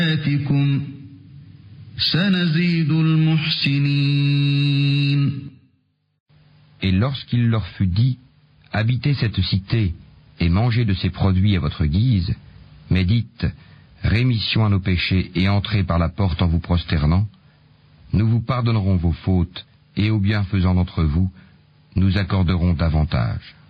آياتكم سنزيد المحسنين. Et lorsqu'il leur fut dit, habitez cette cité et mangez de ses produits à votre guise, mais dites, rémission à nos péchés et entrez par la porte en vous prosternant, nous vous pardonnerons vos fautes et aux bienfaisants d'entre vous, nous accorderons davantage.